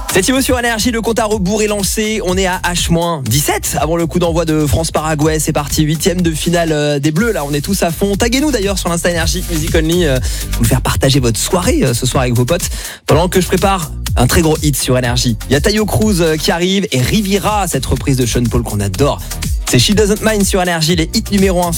C'est Thibaut sur Énergie, le compte à rebours est lancé. On est à H-17 avant le coup d'envoi de France-Paraguay. C'est parti, 8e de finale des Bleus. Là, on est tous à fond. Taguez-nous d'ailleurs sur l'Insta Énergie Music Only pour nous faire partager votre soirée ce soir avec vos potes. Pendant que je prépare un très gros hit sur Énergie. Il y a Taio Cruz qui arrive et Riviera, cette reprise de Sean Paul qu'on adore. C'est She Doesn't Mind sur Énergie, les hits numéro 1 ce